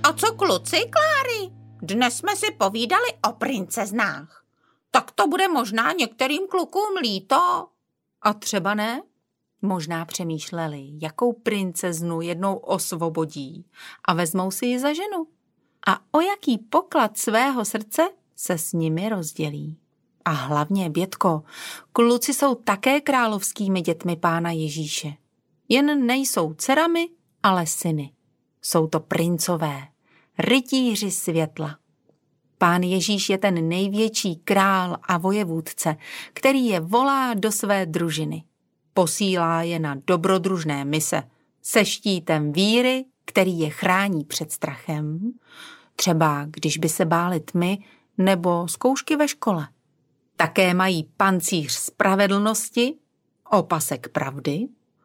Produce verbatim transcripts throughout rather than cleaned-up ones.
A co kluci, Kláry? Dnes jsme si povídali o princeznách. Tak to bude možná některým klukům líto. A třeba ne? Možná přemýšleli, jakou princeznu jednou osvobodí a vezmou si ji za ženu. A o jaký poklad svého srdce se s nimi rozdělí. A hlavně, Bětko, kluci jsou také královskými dětmi Pána Ježíše. Jen nejsou dcerami, ale syny. Jsou to princové, rytíři světla. Pán Ježíš je ten největší král a vojevůdce, který je volá do své družiny. Posílá je na dobrodružné mise se štítem víry, který je chrání před strachem, třeba když by se báli tmy nebo zkoušky ve škole. Také mají pancíř spravedlnosti, opasek pravdy,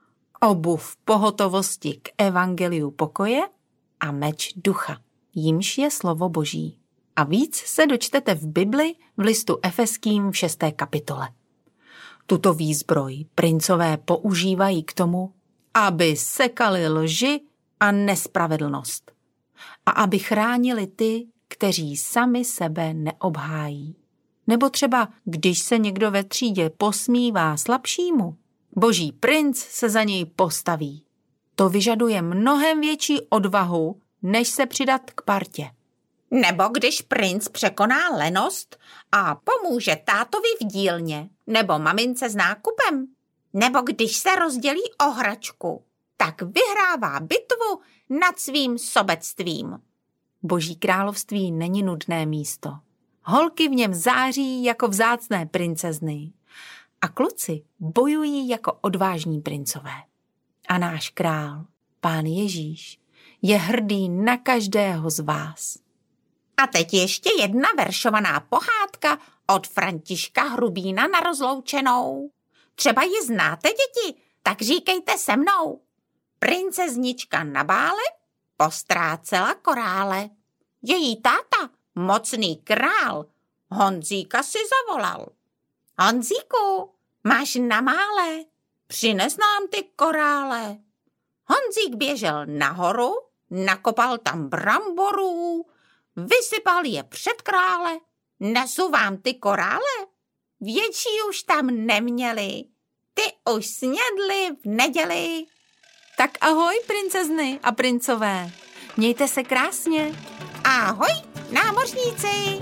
obuv pohotovosti k evangeliu pokoje a meč ducha, jímž je slovo Boží. A víc se dočtete v Bibli v listu Efeským v šesté kapitole. Tuto výzbroj princové používají k tomu, aby sekali lži a nespravedlnost a aby chránili ty, kteří sami sebe neobhájí. Nebo třeba, když se někdo ve třídě posmívá slabšímu, Boží princ se za něj postaví. To vyžaduje mnohem větší odvahu, než se přidat k partě. Nebo když princ překoná lenost a pomůže tátovi v dílně, nebo mamince s nákupem, nebo když se rozdělí o hračku, tak vyhrává bitvu nad svým sobectvím. Boží království není nudné místo. Holky v něm září jako vzácné princezny a kluci bojují jako odvážní princové. A náš král, Pán Ježíš, je hrdý na každého z vás. A teď ještě jedna veršovaná pohádka od Františka Hrubína na rozloučenou. Třeba ji znáte, děti, tak říkejte se mnou. Princeznička na bále postrácela korále. Její táta, mocný král, Honzíka si zavolal. Honzíku, máš na mále, přines nám ty korále. Honzík běžel nahoru, nakopal tam bramborů, vysypal je před krále. Nesu vám ty korále? Větší už tam neměli. Ty už snědli v neděli. Tak ahoj, princezny a princové. Mějte se krásně. Ahoj, námořníci.